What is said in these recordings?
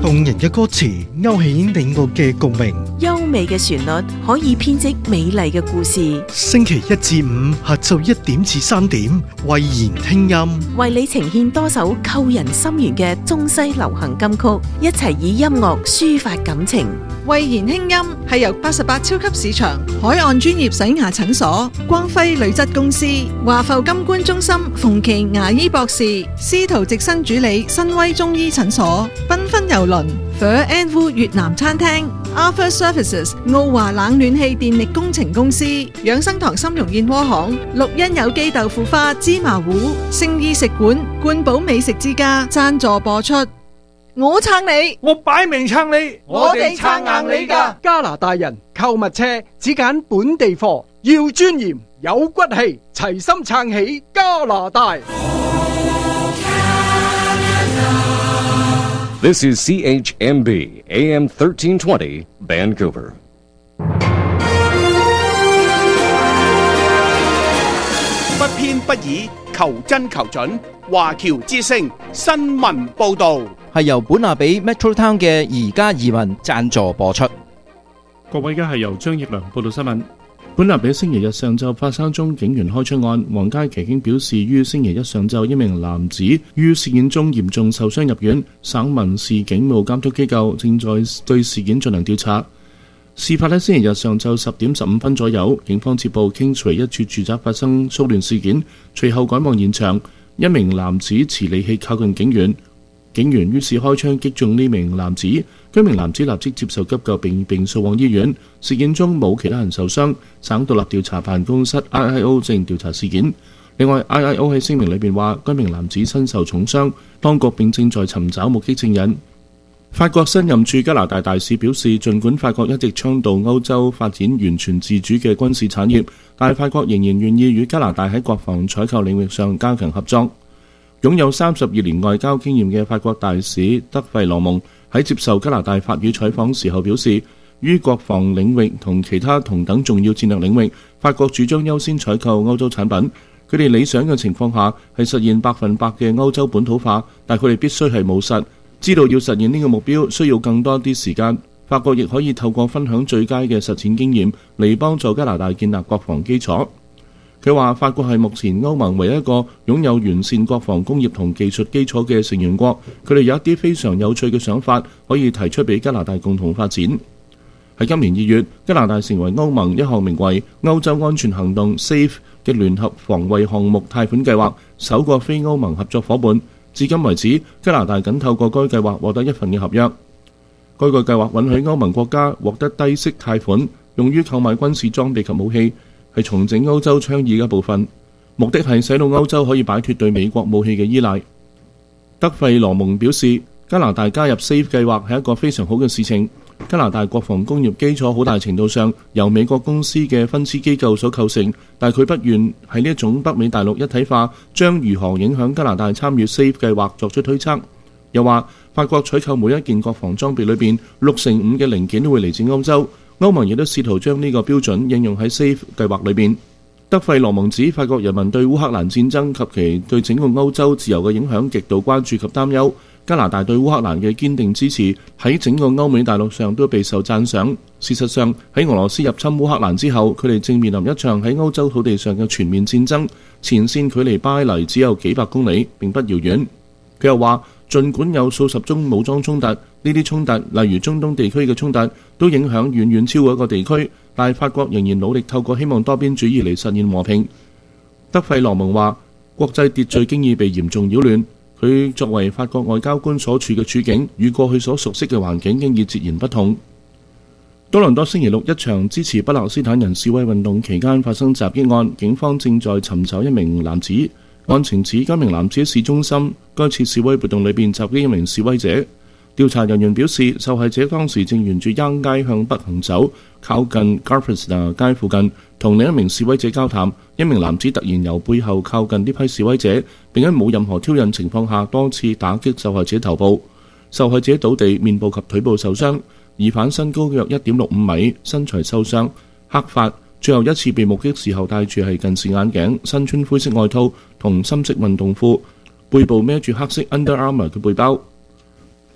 動人嘅歌詞勾起你我嘅共鳴， 優美嘅旋律可以編織美麗嘅故事。 星期一至五下晝1點至3點，慧言聽音， 為你呈現多首扣人心弦嘅中西流行金曲，一齊以音樂抒發感情。 慧言輕音係由88超級市場、海岸專業洗牙診所、光輝鋁質公司、華埠金冠中心、馮琦牙醫博士、司徒直生主理新威中醫診所、繽紛郵輪、Phở and Vu 越南餐廳、Arthur Services 奧華冷暖氣電力工程公司、養生堂參茸燕窩行、綠茵有機豆腐花芝麻糊、聖意食館、冠寶美食之家贊助播出。我撐你， 我擺明撐你， 我哋撐硬你㗎。 加拿大人購物車只揀本地貨，要尊嚴有骨氣，齊心撐起加拿大。 This is CHMB AM 1320 Vancouver. 不偏不倚，求真求準。華僑之聲新聞報導係由本拿比 Metro Town 嘅宜家移民贊助播出。 各位，而家係由張奕良報道新聞。本拿比星期日上晝發生宗警員開槍案，皇家騎警表示，於星期一上晝一名男子於事件中嚴重受傷入院，省民事警務監督機構正在對事件進行調查。事發喺星期日上晝10點15分左右，警方接報 Kingsway 一處住宅發生騷亂事件，隨後趕往現場。一名男子持利器靠近警員，警員於是開槍擊中呢名男子，該名男子立即接受急救並送往醫院。事件中冇其他人受傷，省獨立調查辦公室 IIO 正調查事件。另外 IIO 喺聲明裏邊話，該名男子身受重傷，當局並正在尋找目擊證人。法國新任駐加拿大大使表示，儘管法國一直倡導歐洲發展完全自主嘅軍事產業，但法國仍然願意與加拿大喺國防採購領域上加強合作。擁有32年外交經驗嘅法國大使德費羅蒙喺接受加拿大法語採訪時候表示，於國防領域同其他同等重要戰略領域，法國主張優先採購歐洲產品。佢哋理想嘅情況下係實現100%嘅歐洲本土化，但佢哋必須係務實，知道要實現呢個目標需要更多啲時間。法國亦可以透過分享最佳嘅實踐經驗嚟幫助加拿大建立國防基礎。佢話法國係目前歐盟唯一一個擁有完善國防工業同技術基礎嘅成員國，佢哋有一啲非常有趣嘅想法可以提出俾加拿大共同發展。喺今年2月，加拿大成為歐盟一項名為歐洲安全行動 SAFE 嘅聯合防衛項目貸款計劃首個非歐盟合作伙伴。至今為止，加拿大僅透過該計劃獲得一份嘅合約。該個計劃允許歐盟國家獲得低息貸款，用於購買軍事裝備及武器，係重整歐洲倡議嘅一部分，目的係使到歐洲可以擺脫對美國武器嘅依賴。德費羅蒙表示，加拿大加入 SAFE 計劃係一個非常好嘅事情。加拿大國防工業基礎好大程度上由美國公司嘅分支機構所構成，但佢不願喺呢一種北美大陸一體化將如何影響加拿大參與 SAFE 計劃作出推測。又話法國採購每一件國防裝備裏邊65%嘅零件都會嚟自歐洲，歐盟亦都試圖將呢個標準應用喺 SAFE 計劃裏邊。德費羅蒙指法國人民對烏克蘭戰爭及其對整個歐洲自由嘅影響極度關注及擔憂。加拿大對烏克蘭嘅堅定支持喺整個歐美大陸上都備受讚賞。事實上，喺俄羅斯入侵烏克蘭之後，佢哋正面臨一場喺歐洲土地上嘅全面戰爭，前線距離巴黎只有幾百公里，並不遙遠。佢又話，儘管有數十宗武裝衝突，呢啲衝突例如中東地區嘅衝突都影響遠遠超過一個地區，但係法國仍然努力透過希望多邊主義嚟實現和平。德費羅蒙話，國際秩序經已被嚴重擾亂。佢作為法國外交官所處嘅處境，與過去所熟悉嘅環境經已截然不同。多倫多星期六一場支持巴勒斯坦人示威運動期間發生襲擊案，警方正在尋找一名男子。案情指該名男子喺市中心該次示威活動裏邊襲擊一名示威者。調查人員表示，受害者當時正沿住 Yonge 街向北行走，靠近 Garfesta 街附近，同另一名示威者交談。一名男子突然由背後靠近呢批示威者，並喺冇任何挑釁情況下多次打擊受害者頭部。受害者倒地，面部及腿部受傷。疑犯身高約 1.65 米，身材瘦削，黑髮。最後一次被目擊時候戴住係近視眼鏡，身穿灰色外套同深色運動褲，背部孭住黑色 Under Armour 嘅背包。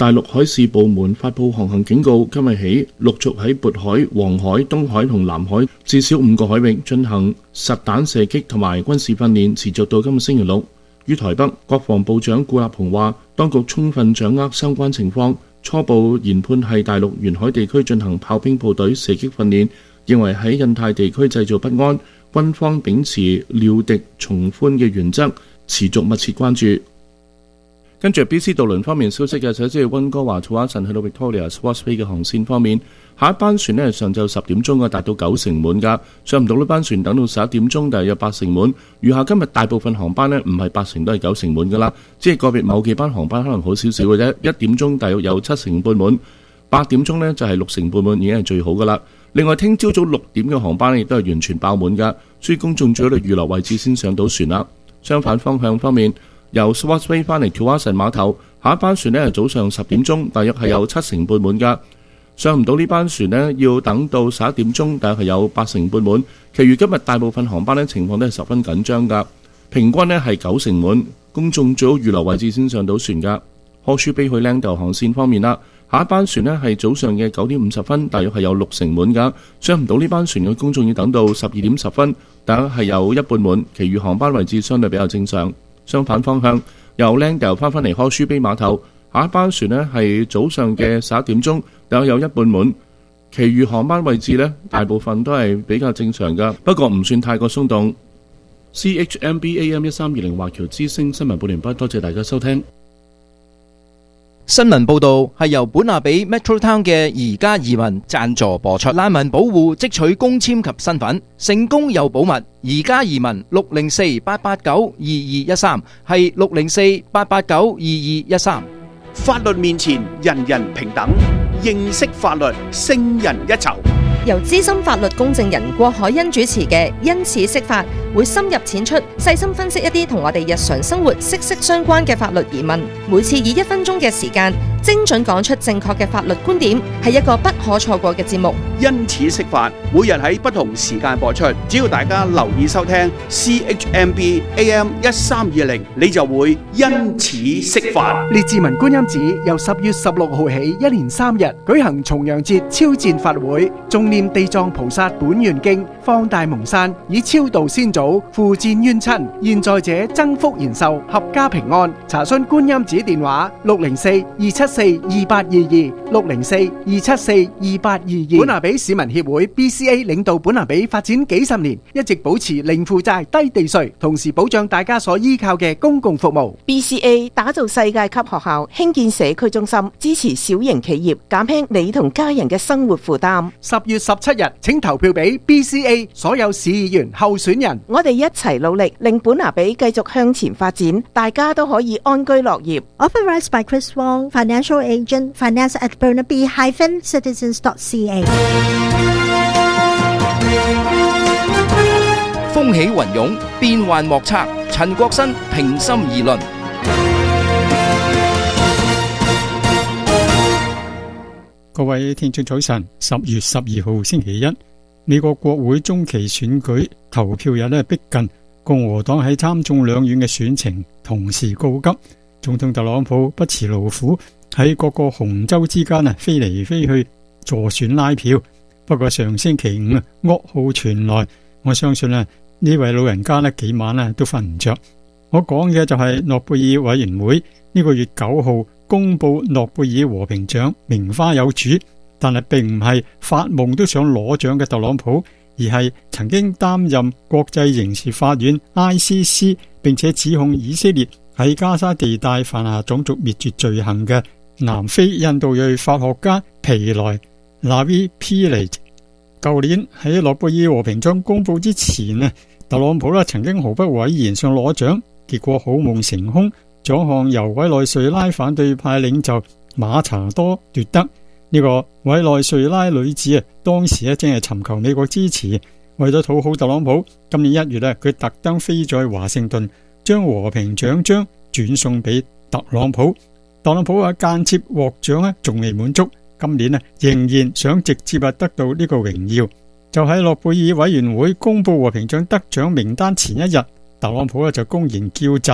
大陸海事部門發布航行警告，今日起陸續喺渤海、黃海、東海同南海至少5個海域進行實彈射擊同埋軍事訓練，持續到今個星期六。於台北，國防部長顧立雄話，當局充分掌握相關情況，初步研判係大陸沿海地區進行炮兵部隊射擊訓練，認為喺印太地區製造不安，軍方秉持料敵從寬嘅原則，持續密切關注。跟住 BC 渡輪方面消息嘅，就係溫哥華土瓦臣去到 Victoria Swartz Bay 嘅航線方面，下一班船呢上晝10點鐘嘅達到90%滿㗎，上唔到呢班船等到11點鐘，但係有80%滿。餘下今日大部分航班呢唔係80%都係90%滿㗎啦，只係個別某幾班航班可能好少少嘅啫。1點鐘大約有70%半滿，8點鐘呢就係60%半滿，已經係最好㗎啦。另外聽朝早6點嘅航班呢亦都係完全爆滿㗎，所以公眾最好預留位置先上到船啦。相反方向方面，由 Swartz Bay 返嚟土瓦臣碼頭，下一班船呢係早上10點鐘，大約係有70%半滿㗎。上唔到呢班船呢，要等到11點鐘，大約係有80%半滿。其餘今日大部分航班呢情況都係十分緊張㗎，平均呢係90%滿。公眾最好預留位置先上到船㗎。Horseshoe Bay 去 Langdale 航線方面啦，下一班船呢係早上嘅9點50分，大約係有60%滿㗎。上唔到呢班船嘅公眾要等到12點10分，大約係有一半滿。其餘航班位置相對比較正常。相反方向，由 Langdale 翻嚟Horseshoe Bay碼頭，下一班船呢係早上嘅11點鐘，大約有一半滿。其餘航班位置呢，大部分都係比較正常㗎，不過唔算太過鬆動。CHMB AM 1320華僑之聲新聞報完畢，多謝大家收聽。 新聞報導係由本亞比 Metro Town 嘅宜家移民贊助播出。難民保護即取公簽及身份，成功又保密。宜家移民604-889-2213係604-889-2213。 法律面前人人平等，認識法律勝人一籌。 由資深法律公證人郭海欣主持嘅因此釋法，會深入淺出，細心分析一啲同我哋日常生活息息相關嘅法律疑問。每次以1分鐘嘅時間，精準講出正確嘅法律觀點，係一個不可錯過嘅節目。 因此釋法，每日喺不同時間播出，只要大家留意收聽 CHMB AM 1320，你就會因此釋法。 列治文觀音寺由10月16號起1連3日舉行重陽節超薦法會，重念地藏菩薩本願經，放大蒙山，以超度先祖，付戰冤親，現在者增福延壽，合家平安。查詢觀音寺電話604-274-2822，604-274-2822。本拿比市民協會 BCA 領導本拿比發展幾十年，一直保持零負債、低地稅，同時保障大家所依靠嘅公共服務。 BCA 打造世界級學校，興建社區中心，支持小型企業，減輕你同家人嘅生活負擔。 10月17日，請投票俾 BCA 所有市議員候選人。 我哋一齊努力，令本拿比繼續向前發展，大家都可以安居樂業。 Authorized by Chris Wong, Financial Agent, Finance at Burnaby-Citizens.ca。 風起雲湧，變幻莫測。陳國新平心而論。 各位聽眾早晨，10月12號星期一，美國國會中期選舉投票日逼近，共和黨喺參眾兩院嘅選情同時告急，總統特朗普不辭勞苦喺各個紅州之間飛嚟飛去助選拉票。不過上星期五噩耗傳來，我相信呢位老人家幾晚都瞓唔着。我講嘅就係諾貝爾委員會呢個月9號公布諾貝爾和平獎，名花有主，但係並唔係發夢都想攞獎嘅特朗普，而係曾經擔任國際刑事法院 ICC 並且指控以色列喺加沙地帶犯下種族滅絕罪行嘅南非印度裔法學家皮萊 Navi Pillay。 舊年喺諾貝爾和平獎公布之前特朗普曾經毫不諱言想攞獎，結果好夢成空，獎項由委內瑞拉反對派領袖馬查多奪得。呢個委內瑞拉女子當時正係尋求美國支持，為咗討好特朗普，今年1月佢特登飛咗去華盛頓，將和平獎章轉送俾特朗普。特朗普間接獲獎仲未滿足，今年仍然想直接得到呢個榮耀。就喺諾貝爾委員會公布和平獎得獎名單前一日，特朗普就公然叫陣，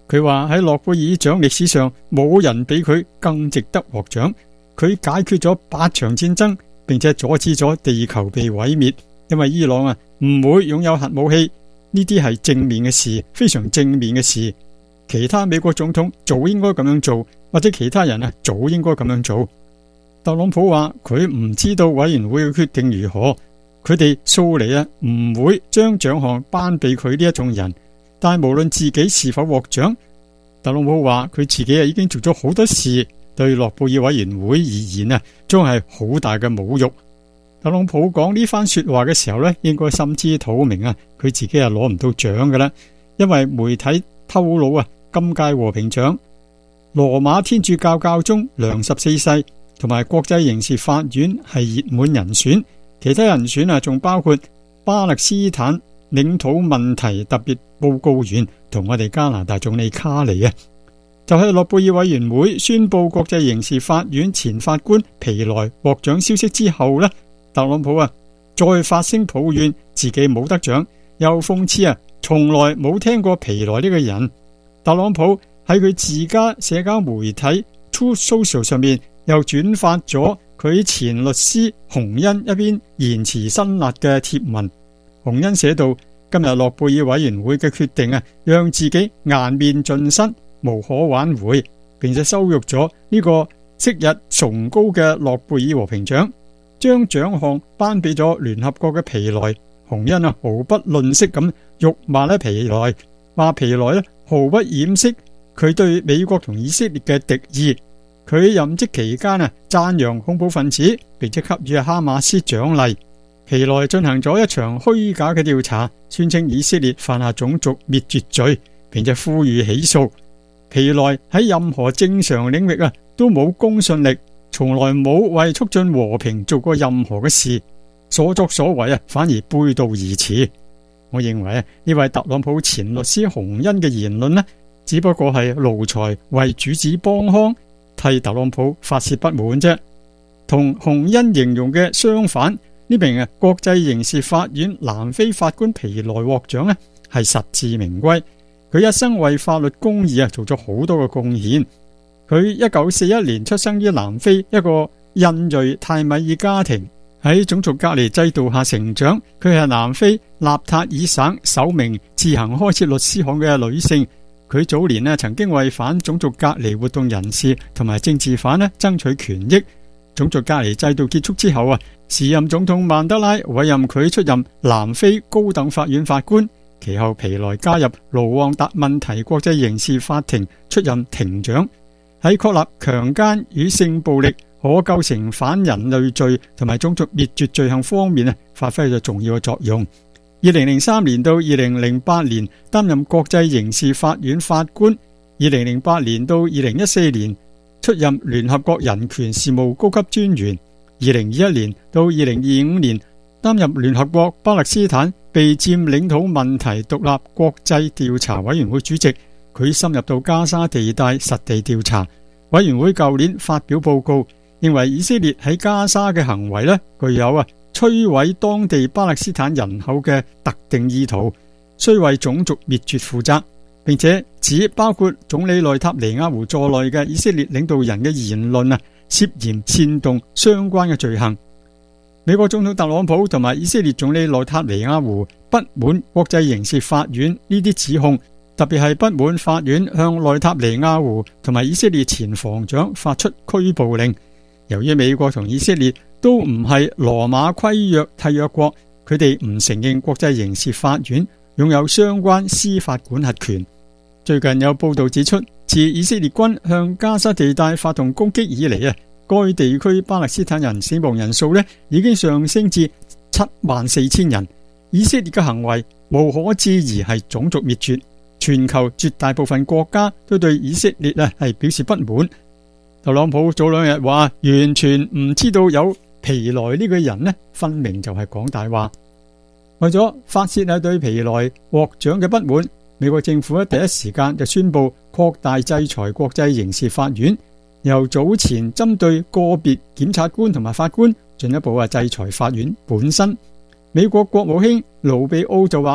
佢話喺諾貝爾獎歷史上冇人比佢更值得獲獎。佢解決咗8場戰爭，並且阻止咗地球被毀滅。因為伊朗唔會擁有核武器，呢啲係正面嘅事，非常正面嘅事。其他美國總統早應該咁樣做，或者其他人早應該咁樣做。特朗普話佢唔知道委員會嘅決定如何，佢哋素嚟唔會將獎項頒俾佢呢一種人。但係無論自己是否獲獎，特朗普話佢自己已經做咗好多事，對諾貝爾委員會而言將係好大嘅侮辱。特朗普講呢番說話嘅時候應該心知肚明佢自己攞唔到獎㗎啦，因為媒體透露今屆和平獎羅馬天主教教宗良14世同埋國際刑事法院係熱門人選，其他人選仲包括巴勒斯坦領土問題特別報告員同我哋加拿大總理卡尼就喺諾貝爾委員會宣布國際刑事法院前法官皮萊獲獎消息之後特朗普再發聲抱怨自己冇得獎，又諷刺從來冇聽過皮萊呢個人。特朗普喺佢自家社交媒體 Truth Social 上面又轉發咗佢前律師洪恩一篇言辭辛辣嘅貼文。洪恩寫道：今日諾貝爾委員會嘅決定讓自己顏面盡失，無可挽回，並且羞辱咗呢個昔日崇高嘅諾貝爾和平獎，將獎項頒俾咗聯合國嘅皮萊。洪恩毫不吝惜咁辱罵皮萊，話皮萊毫不掩飾佢對美國同以色列嘅敵意。佢任職期間讚揚恐怖分子，並且給予哈馬斯獎勵。皮萊進行咗一場虛假嘅調查，宣稱以色列犯下種族滅絕罪，並且呼籲起訴。皮萊喺任何正常領域都冇公信力，從來冇為促進和平做過任何嘅事，所作所為反而背道而馳。我認為呢位特朗普前律師洪恩嘅言論只不過係奴才為主子幫腔，替特朗普發洩不滿啫。同洪恩形容嘅相反，呢名國際刑事法院南非法官皮萊獲獎係實至名歸。佢一生為法律公義做咗好多嘅貢獻。佢1941年出生於南非一個印裔泰米爾家庭，喺種族隔離制度下成長。佢係南非納塔爾省首名自行開設律師行嘅女性。佢早年曾經為反種族隔離活動人士同埋政治犯爭取權益。種族隔離制度結束之後時任總統曼德拉委任佢出任南非高等法院法官。其後皮萊加入盧旺達問題國際刑事法庭出任庭長，喺確立強姦與性暴力可構成反人類罪同埋種族滅絕罪行方面發揮咗重要嘅作用。2003年到2008年擔任國際刑事法院法官，2008年到2014年出任聯合國人權事務高級專員，2021年到2025年擔任聯合國巴勒斯坦被佔領土問題獨立國際調查委員會主席。佢深入到加沙地帶實地調查。委員會舊年發表報告，認為以色列喺加沙嘅行為具有摧毀當地巴勒斯坦人口嘅特定意圖，須為種族滅絕負責，並且指包括總理內塔尼亞胡在內嘅以色列領導人嘅言論涉嫌煽動相關嘅罪行。美國總統特朗普同埋以色列總理內塔尼亞胡不滿國際刑事法院呢啲指控，特別係不滿法院向內塔尼亞胡同埋以色列前防長發出拘捕令。由於美國同以色列都唔係羅馬規約締約國，佢哋唔承認國際刑事法院擁有相關司法管轄權。最近有報道指出，自以色列軍向加沙地帶發動攻擊以嚟該地區巴勒斯坦人死亡人數已經上升至74000人。以色列嘅行為無可置疑係種族滅絕，全球絕大部分國家都對以色列係表示不滿。特朗普早兩日話完全唔知道有皮萊呢個人分明就係講大話。為咗發洩對皮萊獲獎嘅不滿，美國政府第一時間就宣布擴大制裁國際刑事法院，由早前針對個別檢察官同埋法官，進一步制裁法院本身。美國國務卿盧比奧就話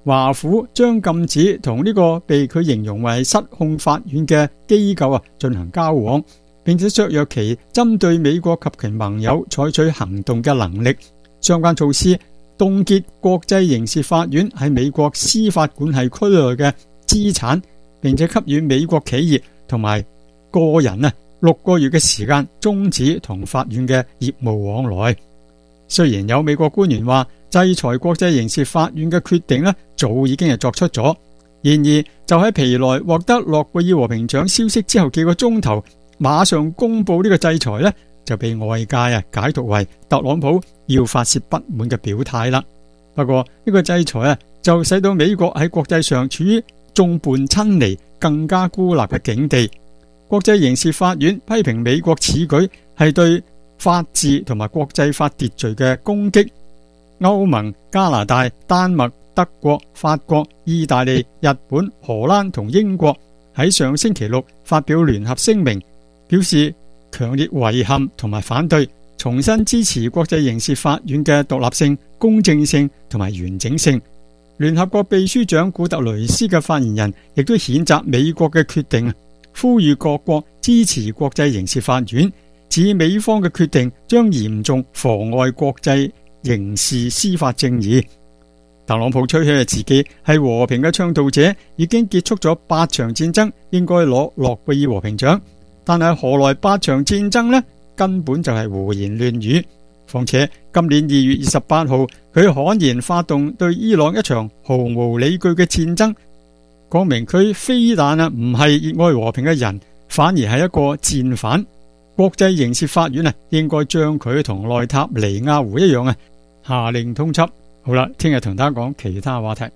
華府將禁止同呢個被佢形容為失控法院嘅機構進行交往，並且削弱其針對美國及其盟友採取行動嘅能力。相關措施凍結國際刑事法院喺美國司法管轄區內嘅資產，並且給予美國企業同埋個人6個月嘅時間終止同法院嘅業務往來。雖然有美國官員話制裁國際刑事法院嘅決定早已經係作出咗，然而就喺皮萊獲得諾貝爾和平獎消息之後幾個鐘頭，馬上公布呢個制裁就被外界解讀為特朗普要發洩不滿嘅表態啦。不過呢個制裁就使到美國喺國際上處於眾叛親離、更加孤立嘅境地。國際刑事法院批評美國此舉係對法治同埋國際法秩序嘅攻擊。歐盟、加拿大、丹麥、德國、法國、意大利、日本、荷蘭同英國喺上星期六發表聯合聲明，表示強烈遺憾同埋反對，重新支持國際刑事法院嘅獨立性、公正性同埋完整性。聯合國秘書長古特雷斯嘅發言人亦都譴責美國嘅決定，呼籲各國支持國際刑事法院，指美方嘅決定將嚴重妨礙國際刑事司法正義。特朗普吹噓自己係和平嘅倡導者，已經結束咗8場戰爭，應該攞諾貝爾和平獎。但係何來8場戰爭呢？根本就係胡言亂語。況且今年2月28號，佢悍然發動對伊朗一場毫無理據嘅戰爭，講明佢非但唔係熱愛和平嘅人，反而係一個戰犯。國際刑事法院應該將佢同內塔尼亞胡一樣下令通緝。好啦，聽日同大家講其他話題。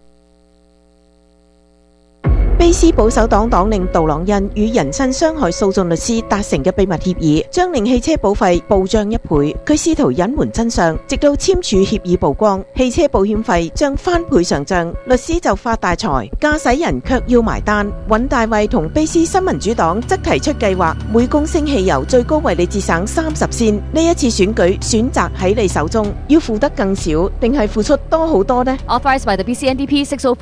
卑斯保守黨黨領杜朗恩與人身傷害訴訟律師達成嘅秘密協議，將令汽車保費暴漲1倍。佢試圖隱瞞真相，直到簽署協議曝光，汽車保險費將翻倍上漲，律師就發大財，駕駛人卻要埋單。尹大衛同卑斯新民主黨則提出計劃，每公升汽油最高為你節省30仙。呢一次選舉選擇喺你手中，要付得更少，定係付出多好多呢？ Authorized by the BCNDP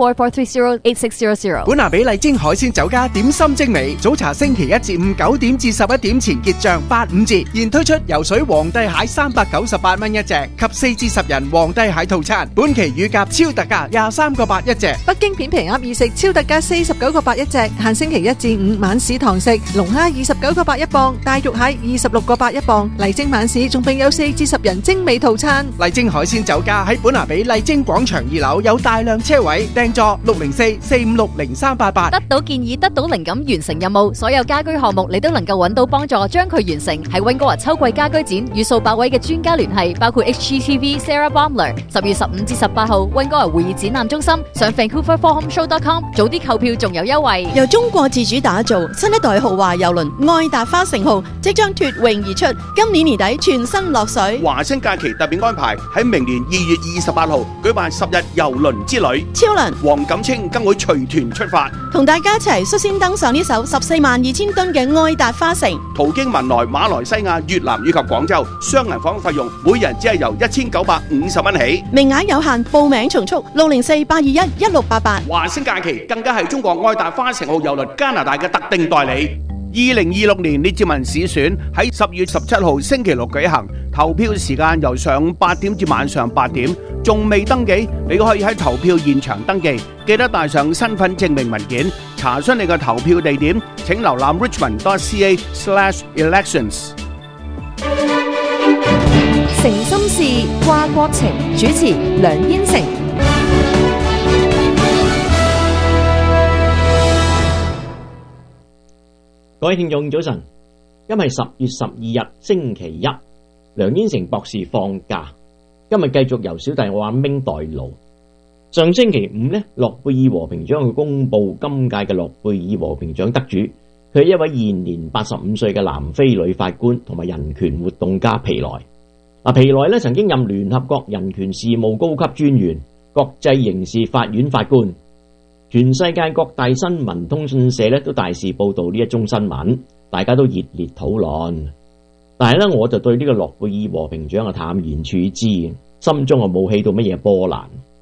604-430-8600。 本拿比麗晶海鮮酒家點心精美，早茶星期1至5 9點至11點前結賬85折，現推出游水皇帝蟹398蚊一隻及4至10人皇帝蟹套餐，本期乳鴿超特價23個8一隻， 北京片皮鴨意食超特價49個8一隻，限星期1至5晚市堂食，龍蝦29個8一磅，大肉蟹26個8一磅，麗晶晚市仲並有4至10人精美套餐。 麗晶海鮮酒家喺本拿比麗晶廣場2樓有大量車位，訂座604-456-0388。 得到建議，得到靈感，完成任務，所有家居項目你都能夠揾到幫助，將佢完成。喺溫哥華秋季家居展與數百位嘅專家聯繫，包括 HGTV Sarah Baumler。10月15至18號溫哥華會議展覽中心，上 VancouverForHomeShow.com 早啲購票仲有優惠。 由中國自主打造新一代豪華郵輪愛達花城號即將脫穎而出，今年年底全身落水。 華星假期特別安排喺明年2月28號舉辦10日郵輪之旅， 超輪黃錦清更會隨團出發， 同大家一齊率先登上呢艘142000噸嘅愛達花城， 途經文萊、馬來西亞、越南以及廣州，雙人房費用每人只係由1950蚊起， 名額有限，報名從速，604-821-1688。 華星假期更加係中國愛達花城號郵輪加拿大嘅特定代理。2026年列治文市選喺10月17號星期六舉行，投票時間由上午8點至晚上8點。仲未登記，你可以喺投票現場登記，記得帶上身份證明文件。查詢你嘅投票地點，請瀏覽 richmond.ca/elections。 誠心事，掛國情，主持梁燕成。 各位聽眾早晨，今日係10月12日星期一，梁燕成博士放假，今日繼續由小弟我阿明代勞。上星期五呢，諾貝爾和平獎去公布今屆嘅諾貝爾和平獎得主，佢係一位現年85歲嘅南非女法官同埋人權活動家皮萊。皮萊呢曾經任聯合國人權事務高級專員、國際刑事法院法官。全世界各大新聞通訊社咧都大肆報道呢一宗新聞，大家都熱烈討論。但係咧，我就對呢個諾貝爾和平獎淡然處之，心中冇起到乜嘢波瀾。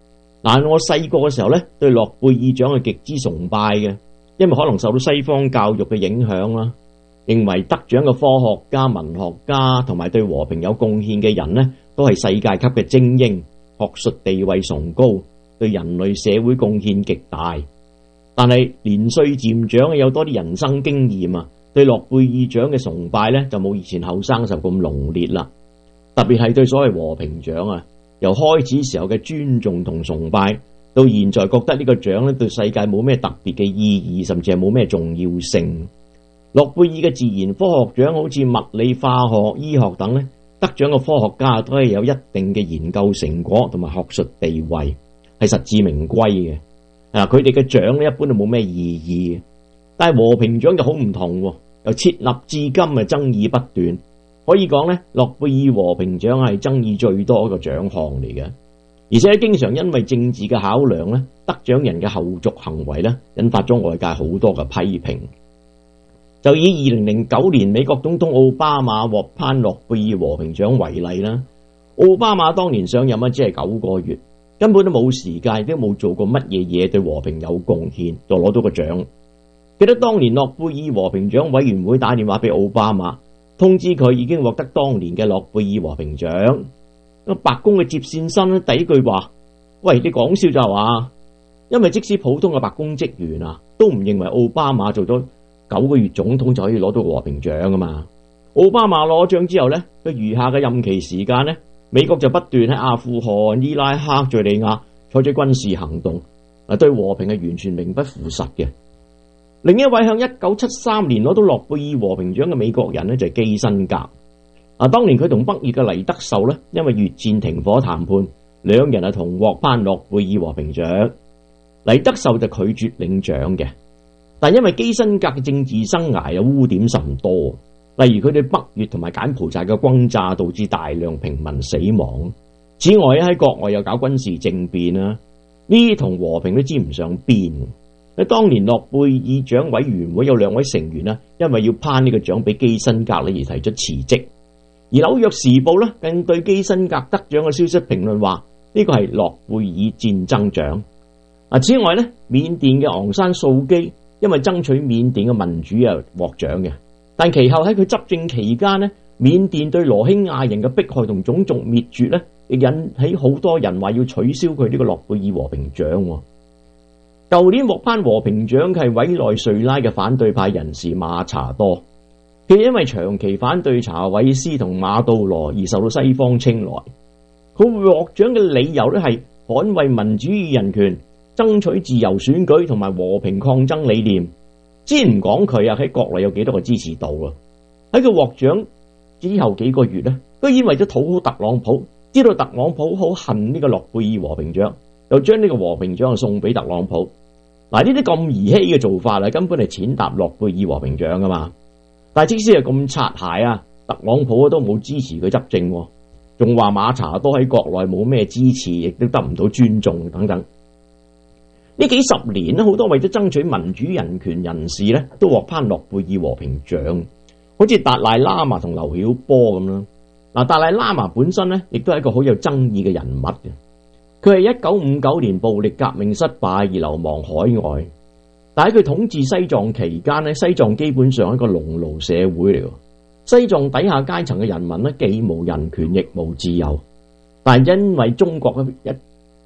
嗱，我細個嘅時候咧，對諾貝爾獎係極之崇拜嘅，因為可能受到西方教育嘅影響啦，認為得獎嘅科學家、文學家同埋對和平有貢獻嘅人呢，都係世界級嘅精英，學術地位崇高，對人類社會貢獻極大。但係年歲漸長，有多啲人生經驗啊，對諾貝爾獎嘅崇拜呢，就冇以前後生時候咁濃烈啦。特別係對所謂和平獎啊，由開始時候嘅尊重同崇拜，到現在覺得呢個獎咧對世界冇咩特別嘅意義，甚至係冇咩重要性。諾貝爾嘅自然科學獎好似物理、化學、醫學等咧，得獎嘅科學家都係有一定嘅研究成果同埋學術地位，係實至名歸嘅。佢哋嘅獎咧一般都冇咩意義，但係和平獎就好唔同，由設立至今嘅爭議不斷。可以講咧，諾貝爾和平獎係爭議最多一個獎項嚟嘅，而且經常因為政治嘅考量咧，得獎人嘅後續行為咧，引發咗外界好多嘅批評。就以2009年美國總統奧巴馬獲頒諾貝爾和平獎為例啦，奧巴馬當年上任只係9個月，根本都冇時間，都冇做過乜嘢嘢對和平有貢獻，就攞到個獎。記得當年諾貝爾和平獎委員會打電話俾奧巴馬，通知佢已經獲得當年嘅諾貝爾和平獎。白宮嘅接線生第一句話：喂，你講笑就係話，因為即使普通嘅白宮職員都唔認為奧巴馬做咗9個月總統就可以攞到和平獎㗎嘛。奧巴馬攞獎之後呢，佢餘下嘅任期時間呢，美國就不斷喺阿富汗、伊拉克、敘利亞採取軍事行動，對和平係完全名不符實嘅。另一位向1973年攞到諾貝爾和平獎嘅美國人呢，就係基辛格。當年佢同北越嘅黎德秀呢，因為越戰停火談判，兩人同獲頒諾貝爾和平獎。黎德秀就拒絕領獎嘅，但因為基辛格嘅政治生涯污點甚多，例如佢對北越同埋柬埔寨嘅轟炸導致大量平民死亡。此外喺國外又搞軍事政變啦，呢啲同和平都沾唔上邊。當年諾貝爾獎委員會有2位成員啦，因為要頒呢個獎俾基辛格而提出辭職。而紐約時報呢，更對基辛格得獎嘅消息評論話呢個係諾貝爾戰爭獎。此外呢，緬甸嘅昂山素基因為爭取緬甸嘅民主獲獎嘅，但其後喺佢執政期間呢，緬甸對羅興亞人嘅迫害同種族滅絕呢，亦引起好多人話要取消佢呢個諾貝爾和平獎。舊年獲頒和平獎嘅係委內瑞拉嘅反對派人士馬查多，佢因為長期反對查韋斯同馬杜羅而受到西方青睞。佢獲獎嘅理由咧係捍衛民主與人權、爭取自由選舉同埋和平抗爭理念。先唔講佢喺國內有幾多個支持度啊！喺佢獲獎之後幾個月咧，居然為咗討好特朗普，知道特朗普好恨呢個諾貝爾和平獎，就將呢個和平獎送俾特朗普。嗱，呢啲咁兒戲嘅做法根本係踐踏諾貝爾和平獎噶嘛。但係即使係咁擦鞋特朗普都冇支持佢執政，仲話馬查多喺國內冇咩支持，亦都得唔到尊重等等。呢幾十年好多為咗爭取民主人權人士都獲頒諾貝爾和平獎，好似達賴喇嘛同劉曉波咁啦。達賴喇嘛本身亦都係一個好有爭議嘅人物嘅。佢係1959年暴力革命失敗而流亡海外，但喺佢統治西藏期間西藏基本上係一個農奴社會嚟。西藏底下階層嘅人民既無人權亦無自由，但係因為中國嘅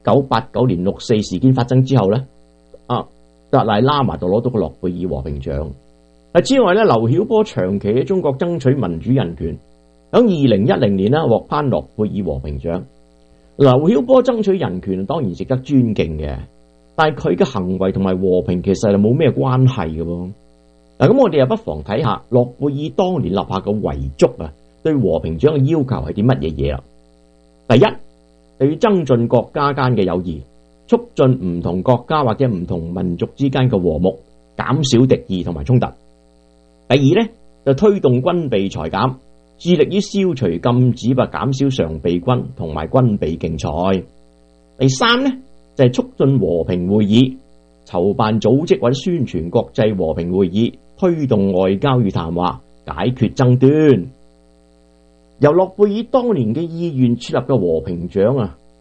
1989年6四事件發生之後達賴喇嘛就攞到個諾貝爾和平獎。之外劉曉波長期喺中國爭取民主人權，喺2010年獲頒諾貝爾和平獎。劉曉波爭取人權當然值得尊敬嘅，但係佢嘅行為同埋和平其實係冇咩關係嘅喎。咁我哋又不妨睇下諾貝爾當年立下嘅遺囑對和平獎嘅要求係啲乜嘢嘢啦？第一，就要增進國家間嘅友誼，促進唔同國家或者唔同民族之間嘅和睦，減少敵意同埋衝突。第二呢，就推動軍備裁減，致力於消除禁止或減少常備軍同埋軍備競賽。第三呢，就係促進和平會議，籌辦組織或者宣傳國際和平會議，推動外交與談話，解決爭端。由諾貝爾當年嘅意願設立嘅和平獎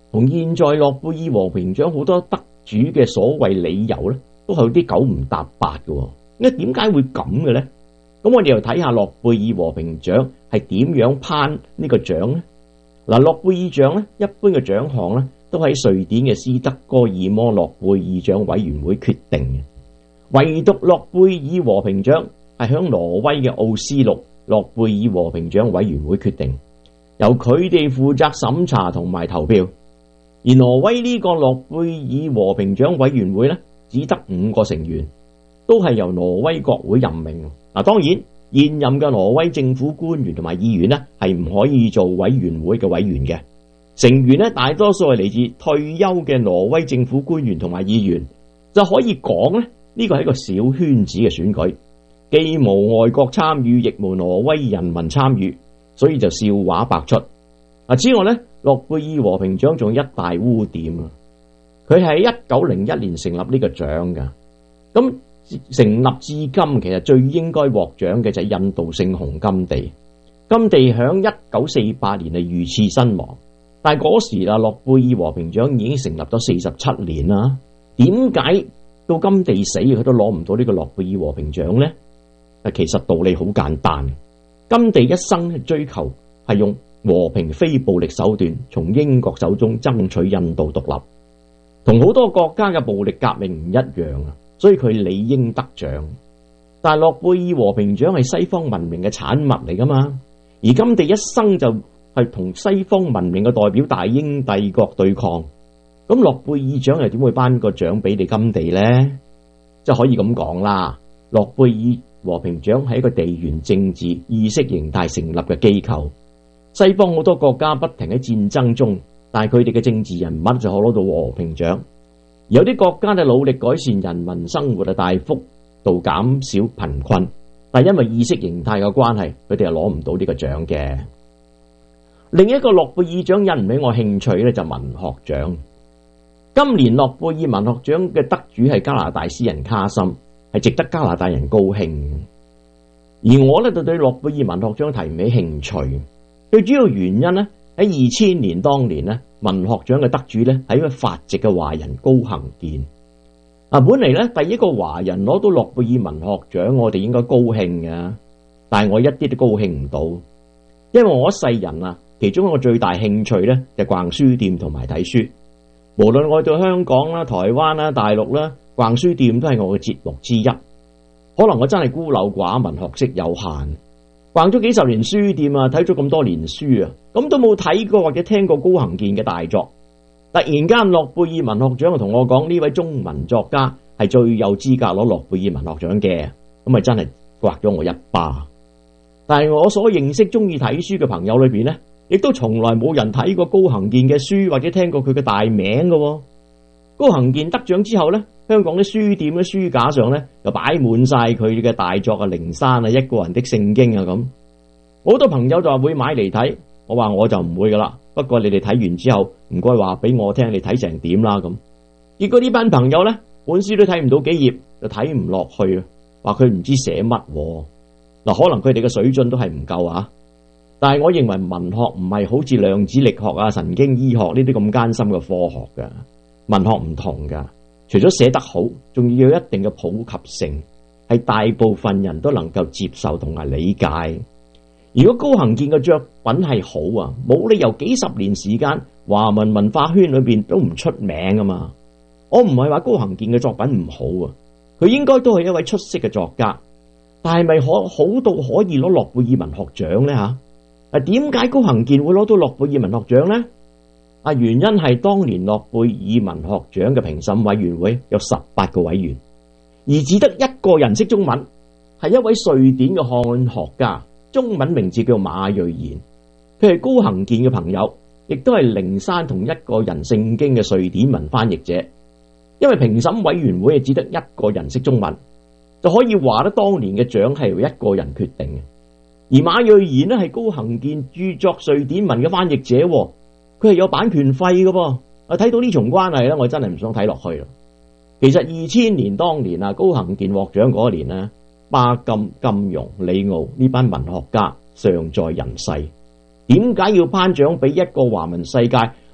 同現在諾貝爾和平獎好多得主嘅所謂理由咧，都係有啲九唔搭八嘅。咁點解會咁嘅咧？咁我哋又睇下諾貝爾和平獎係點樣頒呢個獎咧？嗱，諾貝爾獎咧，一般嘅獎項咧，都喺瑞典嘅斯德哥爾摩諾貝爾獎委員會決定嘅。唯獨諾貝爾和平獎係響挪威嘅奧斯陸諾貝爾和平獎委員會決定，由佢哋負責審查同埋投票。而挪威呢個諾貝爾和平獎委員會咧，只得5個成員，都係由挪威國會任命。嗱，當然現任嘅挪威政府官員同埋議員呢，係唔可以做委員會嘅委員嘅。成員呢，大多數係嚟自退休嘅挪威政府官員同埋議員，就可以講咧，呢個係一個小圈子嘅選舉，既無外國參與，亦無挪威人民參與，所以就笑話百出。此外呢，諾貝爾和平獎仲有一大污點啊！佢係喺1901年成立呢個獎噶，咁成立至今，其實最應該獲獎嘅就係印度聖雄甘地。甘地響1948年係遇刺身亡，但係嗰時啊，諾貝爾和平獎已經成立咗47年啦。點解到甘地死佢都攞唔到呢個諾貝爾和平獎呢？其實道理好簡單，甘地一生追求係用和平非暴力手段從英國手中爭取印度獨立，同好多國家嘅暴力革命唔一樣啊，所以佢理應得獎。但係諾貝爾和平獎係西方文明嘅產物嚟噶嘛，而甘地一生就係同西方文明嘅代表大英帝國對抗，咁諾貝爾獎又點會頒個獎俾你甘地呢？就可以咁講啦，諾貝爾和平獎係一個地緣政治意識形態成立嘅機構。西方好多國家不停喺戰爭中，但係佢哋嘅政治人物就可攞到和平獎。有啲國家嘅努力改善人民生活，大幅度減少貧困，但係因為意識形態嘅關係，佢哋係攞唔到呢個獎嘅。另一個諾貝爾獎引唔起我興趣咧，就文學獎。今年諾貝爾文學獎嘅得主係加拿大詩人卡森，係值得加拿大人高興。而我咧就對諾貝爾文學獎提唔起興趣。最主要原因呢，喺2000年當年呢，文學獎嘅得主呢係一個法籍嘅華人高行健。本嚟呢，第一個華人攞到諾貝爾文學獎，我哋應該高興嘅，但係我一啲都高興唔到，因為我一世人啊，其中一個最大興趣呢，就逛書店同埋睇書。無論我到香港啦、台灣啦、大陸啦，逛書店都係我嘅節目之一。可能我真係孤陋寡聞，學識有限。逛咗幾十年書店啊，睇咗咁多年書啊，咁都冇睇過或者聽過高行健嘅大作。突然間諾貝爾文學獎就同我講，呢位中文作家係最有資格攞諾貝爾文學獎嘅，咁咪真係刮咗我一巴。但係我所認識中意睇書嘅朋友裏邊呢，亦都從來冇人睇過高行健嘅書或者聽過佢嘅大名嘅。高行健得獎之後呢，香港啲書店嘅書架上呢，就擺滿晒佢嘅大作啊，靈山啊，一個人的聖經啊咁。好多朋友就話會買嚟睇，我話我就唔會噶啦。不過你哋睇完之後，唔該話俾我聽你睇成點啦咁。結果呢班朋友呢，本書都睇唔到幾頁就睇唔落去啊，話佢唔知寫乜。嗱，可能佢哋嘅水準都係唔夠啊。但係我認為文學唔係好似量子力學啊、神經醫學呢啲咁艱深嘅科學噶，文學唔同噶。除咗寫得好，仲要有一定嘅普及性，係大部分人都能夠接受同埋理解。如果高行健嘅作品係好啊，冇理由幾十年時間華文文化圈裏邊都唔出名啊嘛。我唔係話高行健嘅作品唔好啊，佢應該都係一位出色嘅作家，但係咪好到可以攞諾貝爾文學獎呢？吓？點解高行健會攞到諾貝爾文學獎呢？原因係當年諾貝爾文學獎嘅評審委員會有18個委員，而只得一個人識中文，係一位瑞典嘅漢學家，中文名字叫馬瑞賢。佢係高行健嘅朋友，亦都係靈山同一個人聖經嘅瑞典文翻譯者。因為評審委員會只得一個人識中文，就可以話咧當年嘅獎係由一個人決定嘅。而馬瑞賢呢係高行健著作瑞典文嘅翻譯者，佢係有版權費嘅噃。睇到呢重關係咧，我真係唔想睇落去啦。其實2000年當年啊，高行健獲獎嗰年呢，巴金、金庸、李敖呢班文學家尚在人世，點解要頒獎俾一個華文世界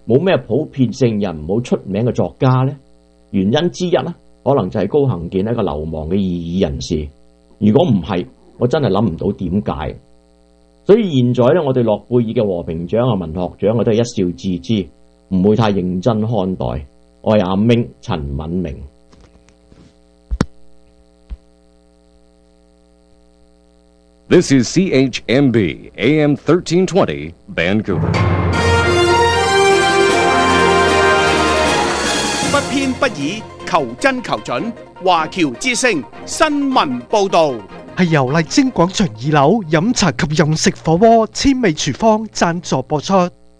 冇咩普遍性又唔好出名嘅作家呢？原因之一呢，可能就係高行健係一個流亡嘅異議人士。如果唔係，我真係諗唔到點解。所以現在呢，我哋諾貝爾嘅和平獎啊、文學獎啊，都係一笑置之，唔會太認真看待。我係阿明陳敏明。 This is CHMB AM 1320 Vancouver. 不偏不倚，求真求準。華僑之聲新聞報導係由麗晶廣場2樓飲茶及飲食火鍋千味廚房贊助播出。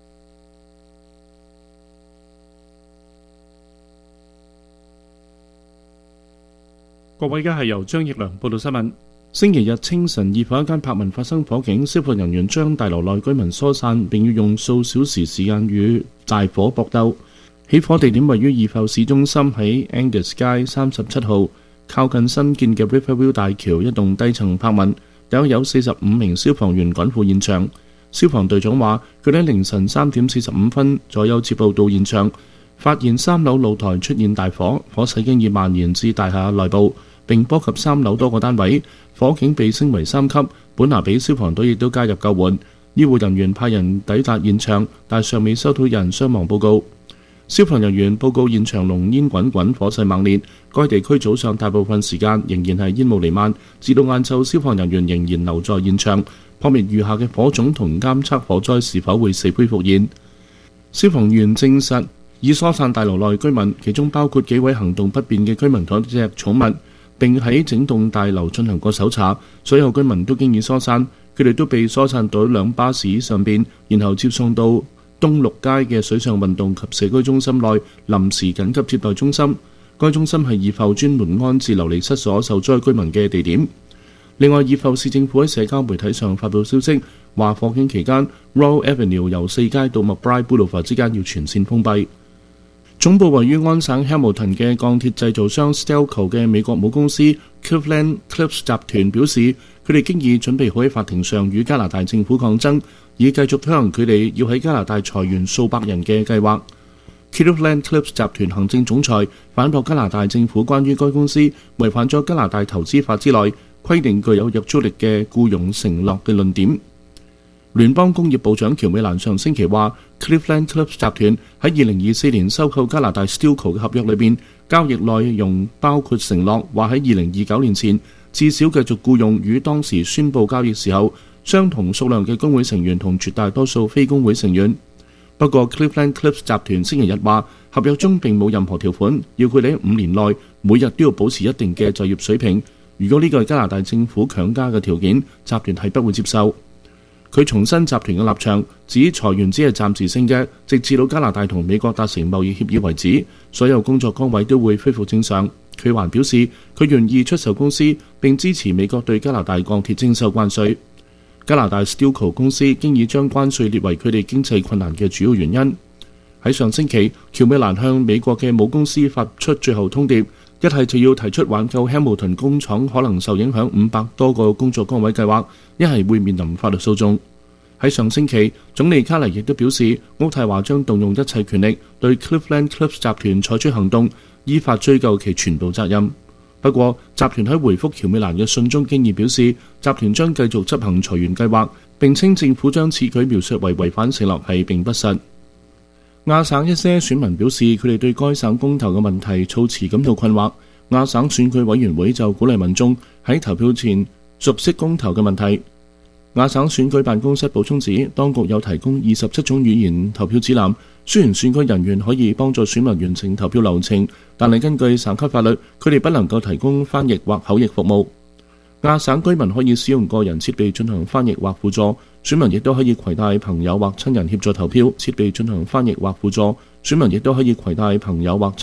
各位，而家係由張奕良報道新聞。星期日清晨，二房一間柏文發生火警，消防人員將大樓內居民疏散，並要用數小時時間與大火搏鬥。起火地點位於二埠市中心，喺 Angus 街37號，靠近新建嘅 Riverview 大橋一棟低層柏文。有45名消防員趕赴現場。消防隊長話，佢哋喺凌晨3點45分左右接報到現場，發現3樓露台出現大火，火勢經已蔓延至大廈內部，並波及3樓多個單位，火警被升為3級。本拿比消防隊亦都加入救援，醫護人員派人抵達現場，但尚未收到有人傷亡報告。消防人員報告現場濃煙滾滾，火勢猛烈。該地區早上大部分時間仍然係煙霧彌漫，至到晏晝，消防人員仍然留在現場，撲滅餘下嘅火種同監測火災是否會死灰復燃。消防員證實已疏散大樓內居民，其中包括幾位行動不便嘅居民同一隻寵物，並喺整棟大樓進行過搜查。所有居民都經已疏散，佢哋都被疏散到2巴士上邊，然後接送到東六街嘅水上運動及社區中心內臨時緊急接待中心。該中心係二埠專門安置流離失所受災居民嘅地點。另外，二埠市政府喺社交媒體上發布消息，話火警期間 Royal Avenue 由4街到 McBride Boulevard 之間要全線封閉。總部位於安省 Hamilton 嘅鋼鐵製造商 Stelco 嘅美國母公司 Cleveland Cliffs 集團表示，佢哋經已準備好喺法庭上與加拿大政府抗爭，以繼續推行佢哋要喺加拿大裁員數百人嘅計劃。Cleveland Cliffs 集團行政總裁反駁加拿大政府關於該公司違反咗加拿大投資法之內規定具有約束力嘅僱傭承諾嘅論點。聯邦工業部長喬美蘭上星期話 ，Cleveland Cliffs 集團喺2024年收購加拿大 Stelco 嘅合約裏邊，交易內容包括承諾話喺2029年前至少繼續僱用與當時宣布交易時候相同數量嘅工會成員同絕大多數非工會成員。不過 Cleveland Cliffs 集團星期日話，合約中並冇任何條款要佢哋喺5年內每日都要保持一定嘅就業水平。如果呢個係加拿大政府強加嘅條件，集團係不會接受。佢重申集團嘅立場，指裁員只係暫時性嘅，直至到加拿大同美國達成貿易協議為止，所有工作崗位都會恢復正常。佢還表示，佢願意出售公司並支持美國對加拿大鋼鐵徵收關稅。加拿大 Stelco 公司經已將關稅列為佢哋經濟困難嘅主要原因。喺上星期，喬美蘭向美國嘅母公司發出最後通牒，一係就要提出挽救 Hamilton 工廠可能受影響500多個工作崗位計劃，一係會面臨法律訴訟。喺上星期，總理卡尼亦都表示，渥太華將動用一切權力對 Cleveland Cliffs 集團採取行動，依法追究其全部責任。不過，集團喺回覆喬美蘭嘅信中經已表示，集團將繼續執行裁員計劃，並稱政府將此舉描述為違反承諾係並不實。亞省一些選民表示，佢哋對該省公投嘅問題措辭感到困惑。亞省選舉委員會就鼓勵民眾喺投票前熟悉公投嘅問題。亞省選舉辦公室補充指，當局有提供27種語言投票指南，雖然選舉人員可以幫助選民完成投票流程，但係根據省級法律，佢哋不能夠提供翻譯或口譯服務。亞省居民可以使用個人設備進行翻譯或輔助，選民亦都可以攜帶朋友或親人協助投票，設備進行翻譯或輔助，選民亦都可以攜帶朋友或